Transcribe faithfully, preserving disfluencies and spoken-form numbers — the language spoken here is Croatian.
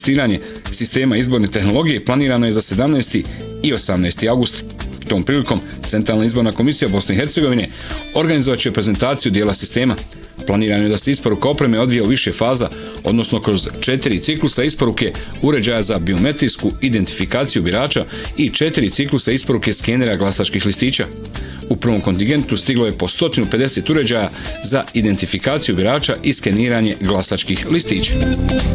Testiranje sistema izborne tehnologije planirano je za sedamnaesti i osamnaesti avgust. Tom prilikom Centralna izborna komisija Bosne i Hercegovine organizovat će prezentaciju dijela sistema. Planirano je da se isporuka opreme odvija u više faza, odnosno kroz četiri ciklusa isporuke uređaja za biometrijsku identifikaciju birača i četiri ciklusa isporuke skenera glasačkih listića. U prvom kontingentu stiglo je po sto pedeset uređaja za identifikaciju birača i skeniranje glasačkih listića.